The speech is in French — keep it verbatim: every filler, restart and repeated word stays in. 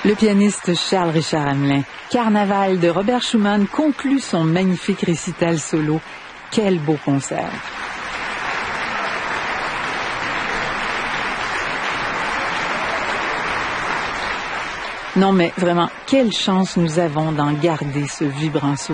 Le pianiste Charles-Richard Hamelin, Carnaval de Robert Schumann, conclut son magnifique récital solo. Quel beau concert! Non mais vraiment, quelle chance nous avons d'en garder ce vibrant souvenir.